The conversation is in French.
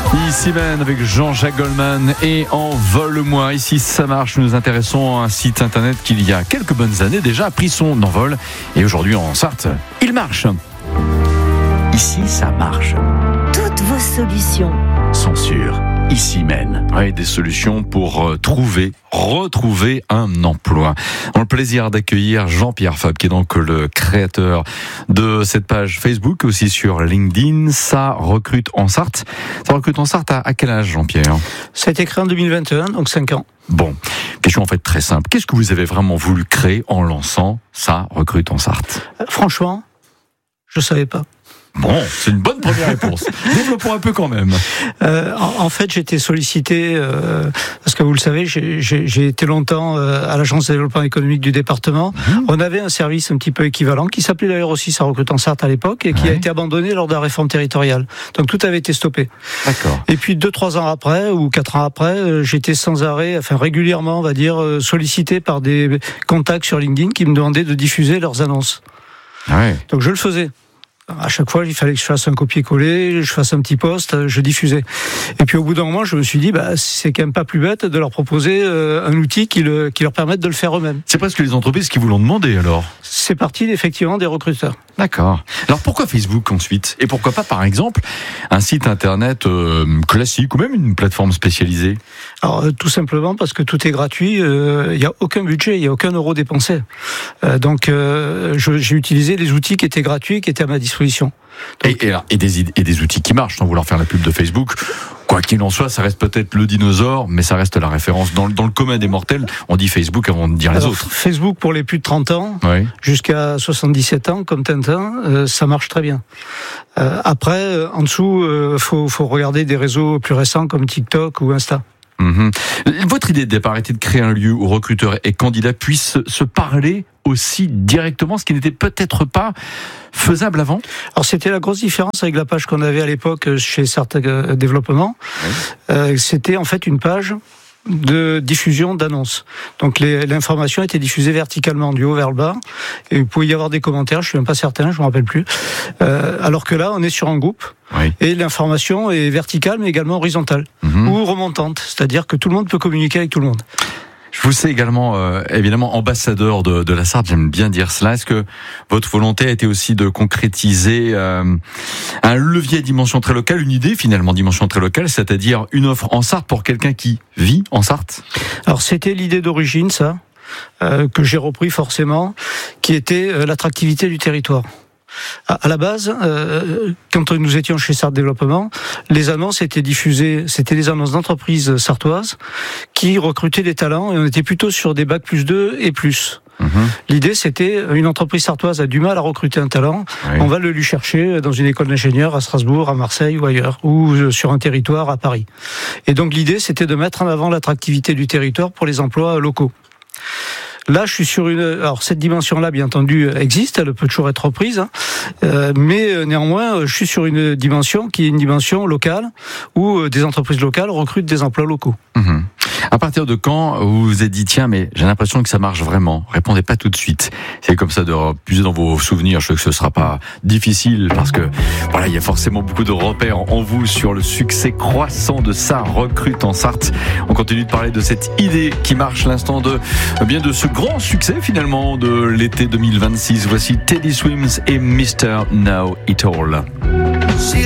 Ici même avec Jean-Jacques Goldman et Envole-moi. Ici ça marche, nous nous intéressons à un site internet qui il y a quelques bonnes années déjà a pris son envol et aujourd'hui en Sarthe, il marche. Ici ça marche. Toutes vos solutions sont sûres. Ici mène. Oui, des solutions pour retrouver un emploi. On a le plaisir d'accueillir Jean-Pierre Fabre, qui est donc le créateur de cette page Facebook, aussi sur LinkedIn. Ça recrute en Sarthe. Ça recrute en Sarthe à quel âge, Jean-Pierre ? Ça a été créé en 2021, donc 5 ans. Bon, question en fait très simple. Qu'est-ce que vous avez vraiment voulu créer en lançant Ça recrute en Sarthe ? Franchement, je savais pas. Bon, c'est une bonne première réponse. Développons un peu quand même. En fait, j'ai été sollicité, parce que vous le savez, j'ai été longtemps à l'Agence de développement économique du département. On avait un service un petit peu équivalent, qui s'appelait d'ailleurs aussi Ça recrute en Sarthe à l'époque, et qui a été abandonné lors de la réforme territoriale. Donc tout avait été stoppé. D'accord. Et puis 2-3 ans après, ou 4 ans après, j'étais sans arrêt, régulièrement, on va dire, sollicité par des contacts sur LinkedIn qui me demandaient de diffuser leurs annonces. Ouais. Donc je le faisais. À chaque fois, il fallait que je fasse un copier-coller, je fasse un petit post, je diffusais. Et puis au bout d'un moment, je me suis dit, c'est quand même pas plus bête de leur proposer un outil qui leur permette de le faire eux-mêmes. C'est presque les entreprises qui vous l'ont demandé alors. C'est parti effectivement des recruteurs. D'accord. Alors pourquoi Facebook ensuite ? Et pourquoi pas par exemple un site internet classique ou même une plateforme spécialisée ? Alors tout simplement parce que tout est gratuit, il n'y a aucun budget, il n'y a aucun euro dépensé. Donc j'ai utilisé les outils qui étaient gratuits, qui étaient à ma disposition. Donc, et des outils qui marchent, sans vouloir faire la pub de Facebook. Quoi qu'il en soit, ça reste peut-être le dinosaure, mais ça reste la référence. Dans le commun des mortels, on dit Facebook avant de dire les autres. Facebook pour les plus de 30 ans, jusqu'à 77 ans, comme Tintin, ça marche très bien. Après, en dessous, faut regarder des réseaux plus récents comme TikTok ou Insta. Votre idée de départ était de créer un lieu où recruteurs et candidats puissent se parler aussi directement, ce qui n'était peut-être pas faisable avant. Alors c'était la grosse différence avec la page qu'on avait à l'époque chez certains développements. C'était en fait une page de diffusion d'annonces. Donc l'information était diffusée verticalement du haut vers le bas et il pouvait y avoir des commentaires, je suis même pas certain, je me rappelle plus. Alors que là on est sur un groupe et l'information est verticale mais également horizontale ou remontante, c'est-à-dire que tout le monde peut communiquer avec tout le monde. Je vous sais également, évidemment, ambassadeur de la Sarthe, j'aime bien dire cela. Est-ce que votre volonté a été aussi de concrétiser un levier à dimension très locale, une idée finalement dimension très locale, c'est-à-dire une offre en Sarthe pour quelqu'un qui vit en Sarthe ? Alors c'était l'idée d'origine, ça, que j'ai repris forcément, qui était l'attractivité du territoire. À la base, quand nous étions chez Sarthe Développement, les annonces étaient diffusées, c'était des annonces d'entreprises sartoises qui recrutaient des talents et on était plutôt sur des bac +2 et plus. L'idée, c'était une entreprise sartoise a du mal à recruter un talent, on va le lui chercher dans une école d'ingénieurs à Strasbourg, à Marseille ou ailleurs, ou sur un territoire à Paris. Et donc l'idée, c'était de mettre en avant l'attractivité du territoire pour les emplois locaux. Là, je suis sur alors cette dimension-là, bien entendu, existe, elle peut toujours être reprise, mais néanmoins, je suis sur une dimension qui est une dimension locale, où des entreprises locales recrutent des emplois locaux. À partir de quand vous vous êtes dit, tiens, mais j'ai l'impression que ça marche vraiment ? Répondez pas tout de suite. C'est comme ça de puiser dans vos souvenirs. Je sais que ce sera pas difficile parce que voilà, il y a forcément beaucoup de repères en vous sur le succès croissant de Ça recrute en Sarthe. On continue de parler de cette idée qui marche, l'instant de ce grand succès finalement de l'été 2026. Voici Teddy Swims et Mr. Know It All.